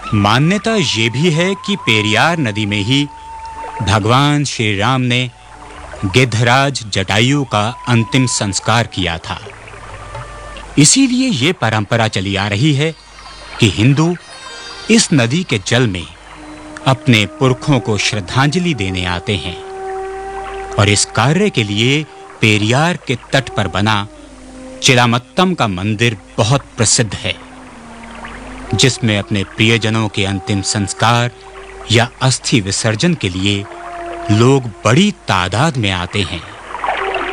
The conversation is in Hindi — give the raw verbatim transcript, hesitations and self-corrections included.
मान्यता ये भी है कि पेरियार नदी में ही भगवान श्री राम ने गिद्धराज जटायु का अंतिम संस्कार किया था। इसीलिए ये परंपरा चली आ रही है कि हिंदू इस नदी के जल में अपने पुरखों को श्रद्धांजलि देने आते हैं और इस कार्य के लिए पेरियार के तट पर बना चिरामत्तम का मंदिर बहुत प्रसिद्ध है, जिसमें अपने प्रियजनों के अंतिम संस्कार या अस्थि विसर्जन के लिए लोग बड़ी तादाद में आते हैं।